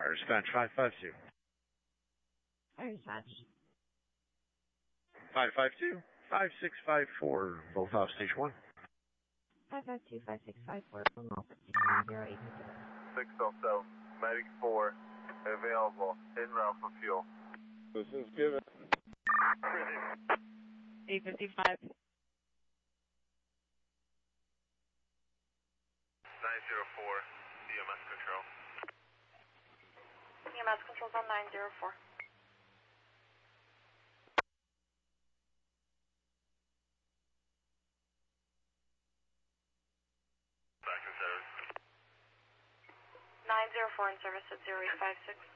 Dispatch 552. Fire dispatch. 552, 5654, both off stage 1. 552, 5654, both off stage 10820. 607, Medic 4, available, en route for fuel. This is given. 855. 904, EMS control. EMS control's on 904. Back in service. 904 in service at 0856.